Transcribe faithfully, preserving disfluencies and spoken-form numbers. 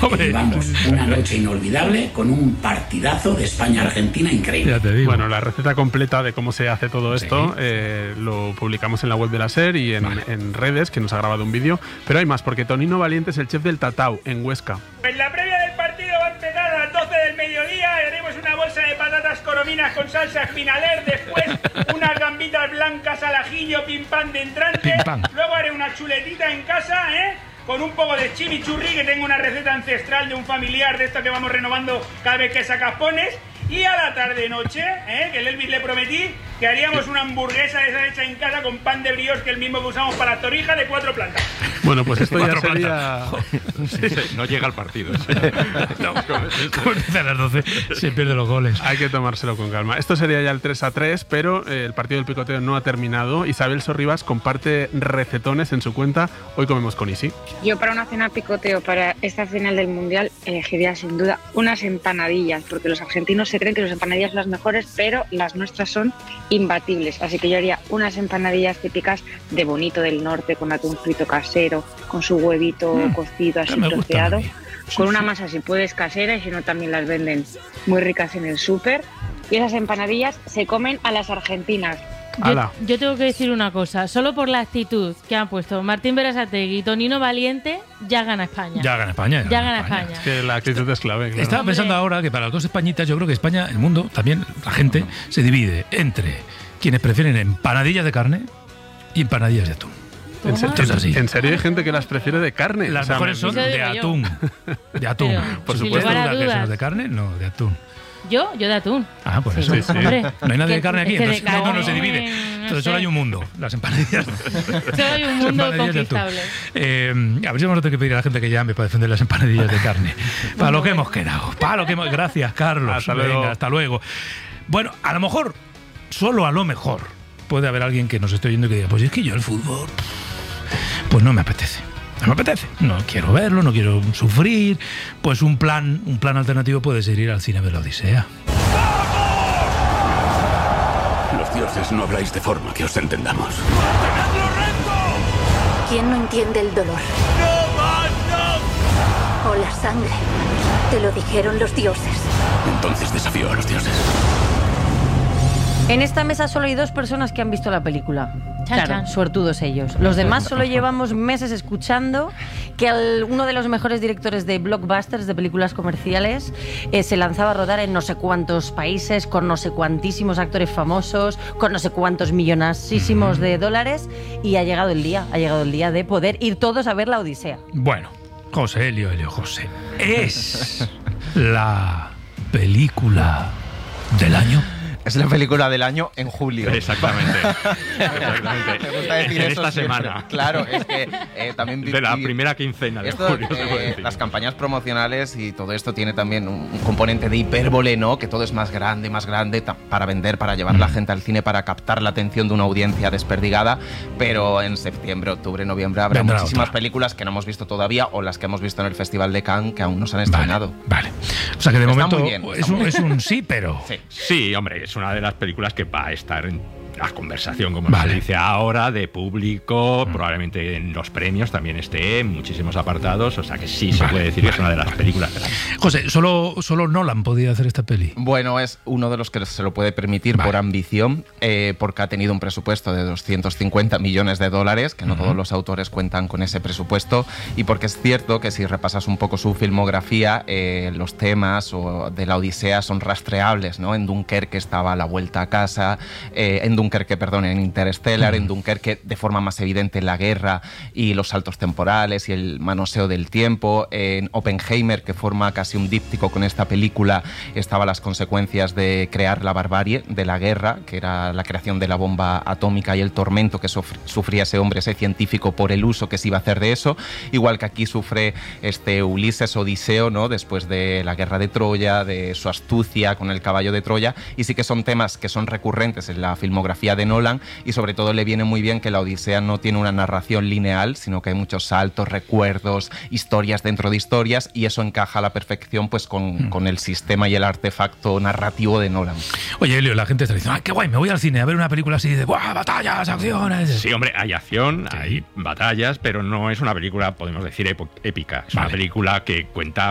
Hombre. Y vamos, una noche inolvidable con un partidazo de España-Argentina increíble. Ya te digo. Bueno, la receta completa de cómo se hace todo esto Sí. eh, lo publicamos en la web de la SER y en, Vale. en redes, que nos ha grabado un vídeo. Pero hay más, porque Tonino Valiente es el chef del Tatau, en Huesca. Pues la previa del partido va a empezar a las doce del mediodía. Haremos una bolsa de patatas corominas con salsa espinaler. Después unas gambitas blancas al ajillo, pim pam de entrante. Pim, pam. Luego haré una chuletita en casa, ¿eh? Con un poco de chimichurri, que tengo una receta ancestral de un familiar de esto que vamos renovando cada vez que sacas pones. Y a la tarde-noche, ¿eh? que el Elvis le prometí que haríamos una hamburguesa de esa hecha en casa con pan de brioche, que es el mismo que usamos para la torrija, de cuatro plantas. Bueno, pues esto ya Cuatro sería... Sí, sí, no llega al partido. No, como empieza a las doce, se pierden los goles. Hay que tomárselo con calma. Esto sería ya el tres a tres, pero eh, el partido del picoteo no ha terminado. Isabel Sorribas comparte recetones en su cuenta. Hoy comemos con Isi. Yo para una cena picoteo, para esta final del Mundial, elegiría sin duda unas empanadillas, porque los argentinos se creen que las empanadillas son las mejores, pero las nuestras son imbatibles. Así que yo haría unas empanadillas típicas de Bonito del Norte, con atún frito casero, con su huevito Mm, cocido así me gustan a troceado, mí. Sí, con una sí. masa si puedes casera, y si no también las venden muy ricas en el súper. Y esas empanadillas se comen a las argentinas. Ala. Yo, yo tengo que decir una cosa, solo por la actitud que han puesto Martín Berasategui y Tonino Valiente, ya gana España. Ya gana España. Ya gana España. Es que la actitud es clave. Claro. Estaba Hombre. pensando ahora que para las dos Españitas, yo creo que España, el mundo, también la gente se divide entre quienes prefieren empanadillas de carne y empanadillas de atún. ¿En, se- Esto es así. en serio hay gente que las prefiere de carne? Las O sea, mejores me- son Eso digo de yo. atún. De atún. Pero, Por sin supuesto, lugar a duda que dudas. son de carne, no, de atún. Yo, yo de atún. Ah, pues eso. Sí, sí. Hombre, No hay nadie que- de carne aquí, es que de entonces no, no, no se carne, divide. no Entonces sé. solo hay un mundo, las empanadillas. Solo hay un Las mundo empanadillas de atún. conquistable. Eh, a ver si vamos a tener que pedir a la gente que llame para defender las empanadillas de carne. Para lo que hemos quedado. Para lo que hemos... Gracias, Carlos. Hasta Venga, luego. hasta luego. Bueno, a lo mejor, solo a lo mejor, puede haber alguien que nos esté oyendo y que diga, pues es que yo el fútbol, pues no me apetece. No me apetece. No quiero verlo, no quiero sufrir. Pues un plan, un plan alternativo puede ser ir al cine a ver la Odisea. Los dioses no habláis de forma que os entendamos. ¿Quién no entiende el dolor? O la sangre. Te lo dijeron los dioses. Entonces desafío a los dioses. En esta mesa solo hay dos personas que han visto la película. Chan, Claro, chan. suertudos ellos. Los demás solo llevamos meses escuchando que el- uno de los mejores directores de blockbusters, de películas comerciales, eh, se lanzaba a rodar en no sé cuántos países, con no sé cuantísimos actores famosos, con no sé cuántos millonasísimos de dólares, y ha llegado el día, ha llegado el día de poder ir todos a ver la Odisea. Bueno, José Helio, Helio José. Es la película del año. Es la película del año en julio. Exactamente. Exactamente. Me gusta decir En eso esta siempre. semana. Claro, es que eh, también... De la vi- primera quincena de Esto, julio, se eh, puede decir. las campañas promocionales y todo esto tiene también un, un componente de hipérbole, ¿no? Que todo es más grande, más grande ta- para vender, para llevar la gente al cine, para captar la atención de una audiencia desperdigada. Pero en septiembre, octubre, noviembre habrá Vendrá muchísimas otra. películas que no hemos visto todavía o las que hemos visto en el Festival de Cannes que aún no se han estrenado. Vale. O sea que de Está momento muy bien, está es, un, muy es un sí, pero. Sí. Sí, hombre, es una de las películas que va a estar en la conversación, como Vale. se dice ahora, de público, probablemente en los premios también esté, en muchísimos apartados, o sea que sí se Vale, puede decir que es vale, una de las vale. películas del año. José, solo, solo Nolan podía hacer esta peli. Bueno, es uno de los que se lo puede permitir Vale. por ambición, eh, porque ha tenido un presupuesto de doscientos cincuenta millones de dólares, que no Ujú. todos los autores cuentan con ese presupuesto, y porque es cierto que si repasas un poco su filmografía, eh, los temas o de la Odisea son rastreables, ¿no? En Dunkerque estaba La vuelta a casa, eh, en Dunkerque, perdón, en Interstellar, en Dunkerque de forma más evidente la guerra y los saltos temporales y el manoseo del tiempo, en Oppenheimer, que forma casi un díptico con esta película, estaba las consecuencias de crear la barbarie de la guerra, que era la creación de la bomba atómica y el tormento que sufr- sufría ese hombre, ese científico, por el uso que se iba a hacer de eso, igual que aquí sufre este Ulises Odiseo, ¿no? Después de la guerra de Troya, de su astucia con el caballo de Troya, y sí que son temas que son recurrentes en la filmografía de Nolan, y sobre todo le viene muy bien que la Odisea no tiene una narración lineal, sino que hay muchos saltos, recuerdos, historias dentro de historias, y eso encaja a la perfección pues con, Mm. con el sistema y el artefacto narrativo de Nolan. Oye, Helio, la gente está diciendo, ¡ay, qué guay! Me voy al cine a ver una película así de ¡buah, batallas, acciones! Sí, hombre, hay acción, hay batallas, pero no es una película, podemos decir, epo- épica. Es Vale. una película que cuenta